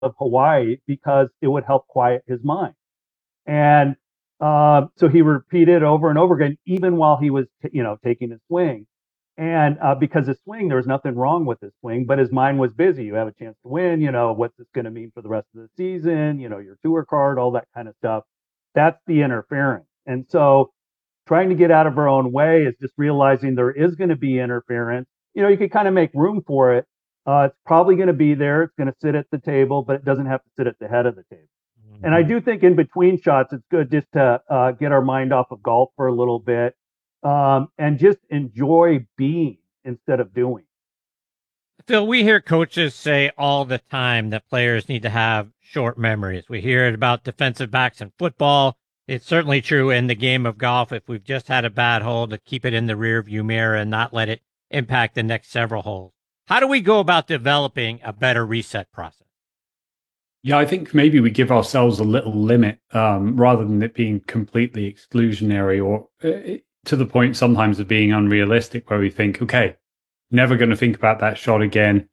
of Hawaii because it would help quiet his mind. And so he repeated over and over again, even while he was, taking his swing. And because his swing, there was nothing wrong with his swing, but his mind was busy. You have a chance to win. What's this going to mean for the rest of the season? Your tour card, all that kind of stuff. That's the interference. And so trying to get out of our own way is just realizing there is going to be interference. You can kind of make room for it. It's probably going to be there. It's going to sit at the table, but it doesn't have to sit at the head of the table. And I do think in between shots, it's good just to get our mind off of golf for a little bit and just enjoy being instead of doing. Phil, we hear coaches say all the time that players need to have short memories. We hear it about defensive backs in football. It's certainly true in the game of golf. If we've just had a bad hole, to keep it in the rear view mirror and not let it impact the next several holes. How do we go about developing a better reset process? Yeah, I think maybe we give ourselves a little limit rather than it being completely exclusionary or to the point sometimes of being unrealistic, where we think, okay, never going to think about that shot again.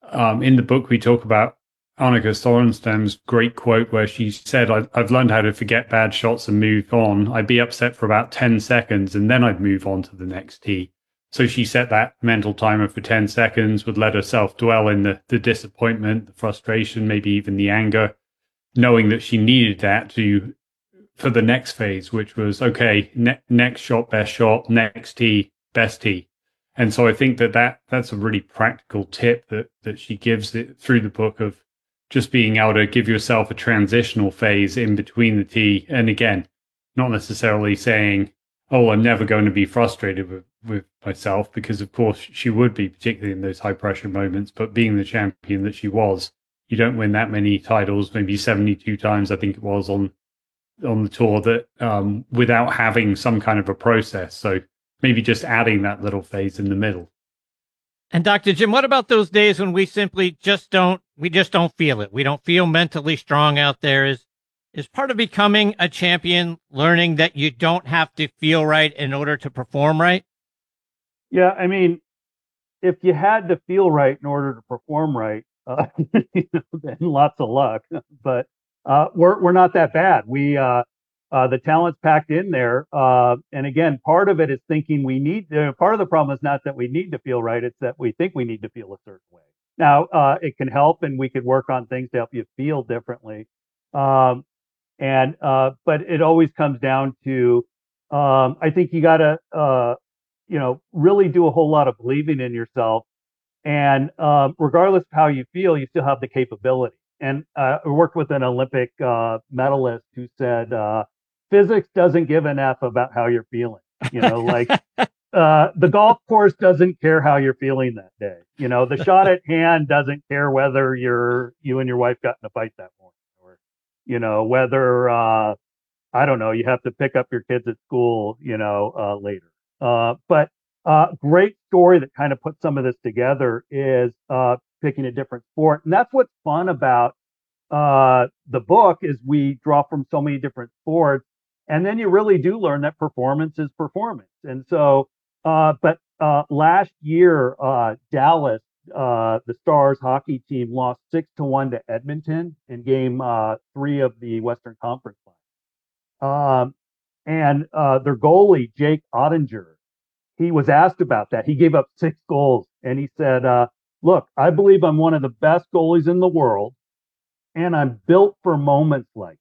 In the book, we talk about Annika Sorenstam's great quote where she said, I've learned how to forget bad shots and move on. I'd be upset for about 10 seconds and then I'd move on to the next tee. So she set that mental timer for 10 seconds, would let herself dwell in the disappointment, the frustration, maybe even the anger, knowing that she needed that for the next phase, which was, okay, next shot, best shot, next tee, best tee. And so I think that's a really practical tip that she gives it through the book of just being able to give yourself a transitional phase in between the tee. And again, not necessarily saying, oh, I'm never going to be frustrated with myself, because of course she would be, particularly in those high pressure moments. But being the champion that she was, you don't win that many titles, maybe 72 times, I think it was on the tour, that without having some kind of a process. So maybe just adding that little phase in the middle. And Dr. Jim, what about those days when we simply just don't feel it? We don't feel mentally strong out there. Is part of becoming a champion learning that you don't have to feel right in order to perform right? Yeah, I mean, if you had to feel right in order to perform right, then lots of luck. But we're not that bad. The talent's packed in there, and again, part of it is thinking we need. Part of the problem is not that we need to feel right; it's that we think we need to feel a certain way. Now, it can help, and we could work on things to help you feel differently. Um, but it always comes down to, I think you got to, really do a whole lot of believing in yourself. And regardless of how you feel, you still have the capability. And I worked with an Olympic medalist who said, physics doesn't give an F about how you're feeling. The golf course doesn't care how you're feeling that day. The shot at hand doesn't care whether you and your wife got in a fight that morning, or, whether, I don't know, you have to pick up your kids at school, later. But great story that kind of puts some of this together is picking a different sport. And that's what's fun about the book is we draw from so many different sports. And then you really do learn that performance is performance. And so, but last year, Dallas, the Stars hockey team lost 6-1 to Edmonton in game 3 of the Western Conference Final. And their goalie, Jake Ottinger, he was asked about that. He gave up 6 goals and he said, look, I believe I'm one of the best goalies in the world and I'm built for moments like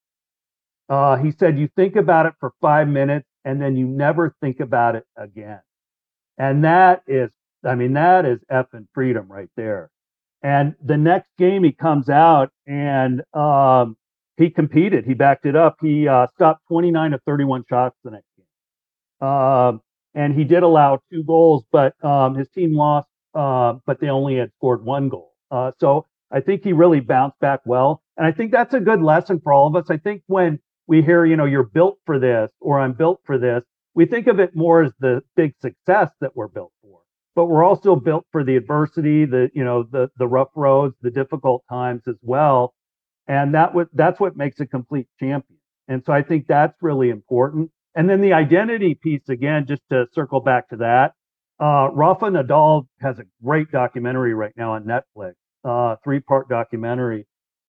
he said, you think about it for 5 minutes and then you never think about it again. And that is effing freedom right there. And the next game he comes out and he competed. He backed it up. He stopped 29 of 31 shots the next game. And he did allow 2 goals, but his team lost, but they only had scored 1 goal. So I think he really bounced back well. And I think that's a good lesson for all of us. I think when we hear, you're built for this or I'm built for this, we think of it more as the big success that we're built for. But we're also built for the adversity, the rough roads, the difficult times as well. And that's what makes a complete champion. And so I think that's really important. And then the identity piece, again, just to circle back to that, Rafa Nadal has a great documentary right now on Netflix, 3-part documentary.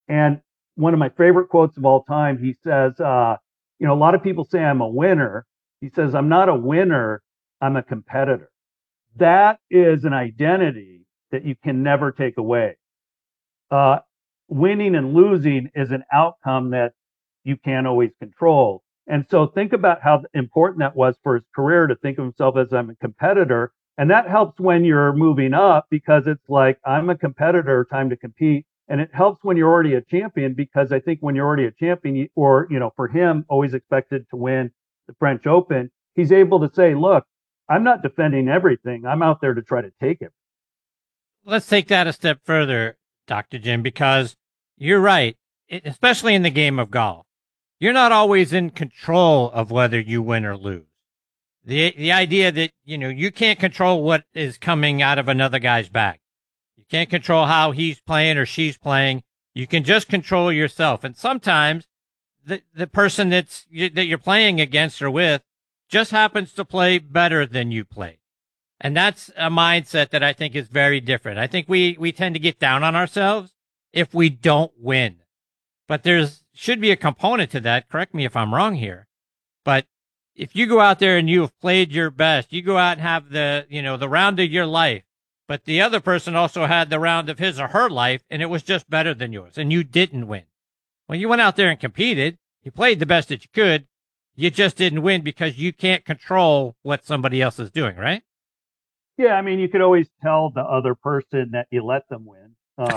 And one of my favorite quotes of all time, he says, a lot of people say I'm a winner. He says, I'm not a winner, I'm a competitor. That is an identity that you can never take away. Uh, Winning and losing is an outcome that you can't always control. And so think about how important that was for his career to think of himself as I'm a competitor. And that helps when you're moving up because it's like, I'm a competitor, time to compete. And it helps when you're already a champion because I think when you're already a champion, or, for him, always expected to win the French Open, he's able to say, look, I'm not defending everything. I'm out there to try to take it. Let's take that a step further, Dr. Jim, because you're right, especially in the game of golf. You're not always in control of whether you win or lose. The idea that, you can't control what is coming out of another guy's bag. You can't control how he's playing or she's playing. You can just control yourself. And sometimes the person that you're playing against or with just happens to play better than you play. And that's a mindset that I think is very different. I think we tend to get down on ourselves if we don't win. But should be a component to that. Correct me if I'm wrong here. But if you go out there and you have played your best, you go out and have the round of your life, but the other person also had the round of his or her life and it was just better than yours and you didn't win. Well, you went out there and competed. You played the best that you could. You just didn't win because you can't control what somebody else is doing, right? Yeah, I mean, you could always tell the other person that you let them win.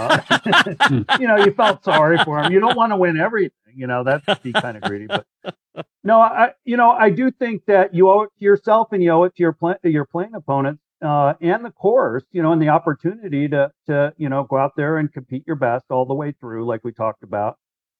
You felt sorry for them. You don't want to win everything. That's be kind of greedy. But no, I do think that you owe it to yourself and you owe it to your playing opponents and the course, and the opportunity to go out there and compete your best all the way through, like we talked about.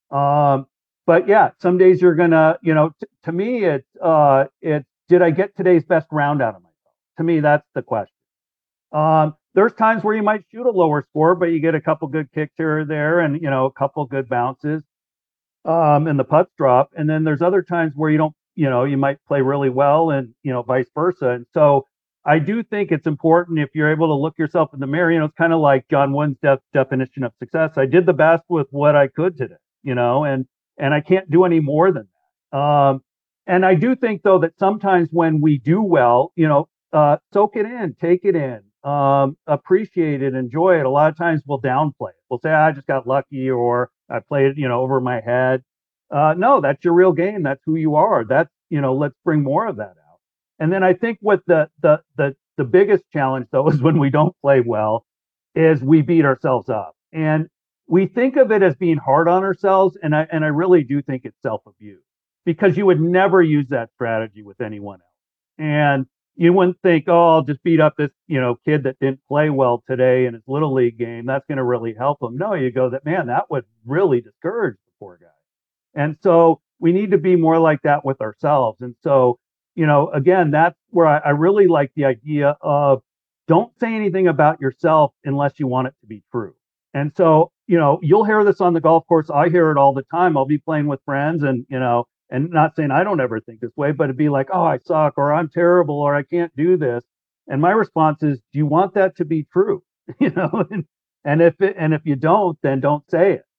But yeah, some days you're gonna, to me, it's did I get today's best round out of myself? To me, that's the question. There's times where you might shoot a lower score, but you get a couple good kicks here or there and, a couple good bounces, and the putts drop. And then there's other times where you don't, you might play really well and, vice versa. And so I do think it's important if you're able to look yourself in the mirror, it's kind of like John Wooden's definition of success. I did the best with what I could today, and I can't do any more than that. And I do think though that sometimes when we do well, soak it in, take it in, appreciate it, enjoy it. A lot of times we'll downplay it. We'll say, I just got lucky or I played, over my head. No, that's your real game. That's who you are. That's, let's bring more of that out. And then I think what the biggest challenge though is when we don't play well is we beat ourselves up. And we think of it as being hard on ourselves. And I really do think it's self-abuse because you would never use that strategy with anyone else. And you wouldn't think, oh, I'll just beat up this, kid that didn't play well today in his little league game. That's going to really help him. No, you go that, man, that would really discourage the poor guy. And so we need to be more like that with ourselves. And so, again, that's where I really like the idea of don't say anything about yourself unless you want it to be true. And so, you'll hear this on the golf course. I hear it all the time. I'll be playing with friends and, and not saying I don't ever think this way, but it'd be like, oh, I suck or I'm terrible or I can't do this. And my response is, do you want that to be true? And if you don't, then don't say it.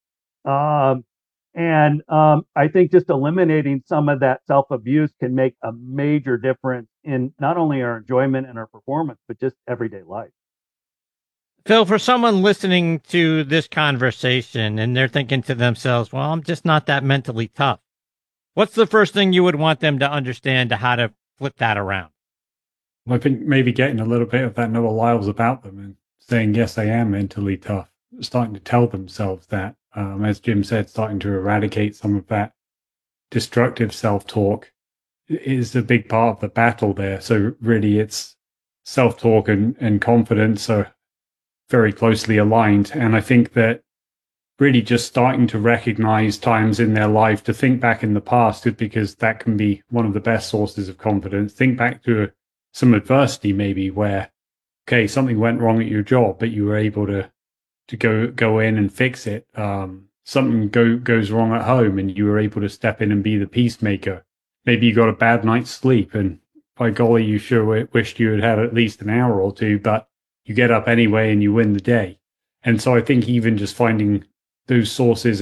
I think just eliminating some of that self-abuse can make a major difference in not only our enjoyment and our performance, but just everyday life. Phil, for someone listening to this conversation and they're thinking to themselves, well, I'm just not that mentally tough. What's the first thing you would want them to understand to how to flip that around? I think maybe getting a little bit of that Noah Lyles about them and saying, yes, I am mentally tough, starting to tell themselves that, as Jim said, starting to eradicate some of that destructive self-talk is a big part of the battle there. So really it's self-talk and confidence are very closely aligned. And I think that really just starting to recognize times in their life to think back in the past, because that can be one of the best sources of confidence. Think back to some adversity maybe where, okay, something went wrong at your job, but you were able to go in and fix it. Something goes wrong at home and you were able to step in and be the peacemaker. Maybe you got a bad night's sleep and by golly, you sure wished you had at least an hour or two, but you get up anyway and you win the day. And so I think even just finding those sources